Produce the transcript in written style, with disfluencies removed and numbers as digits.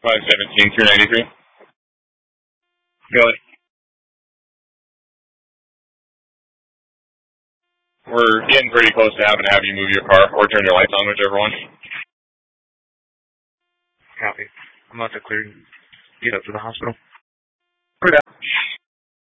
517 293. Really? We're getting pretty close to having to have you move your car or turn your lights on, whichever one. Copy. I'm about to clear. Get up to the hospital. Clear that.